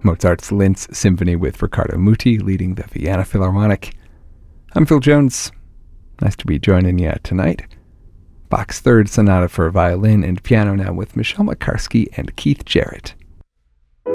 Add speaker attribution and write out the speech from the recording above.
Speaker 1: Mozart's Linz Symphony with Riccardo Muti leading the Vienna Philharmonic. I'm Phil Jones. Nice to be joining you tonight. Bach's Third Sonata for Violin and Piano now with Michel Makarski and Keith Jarrett.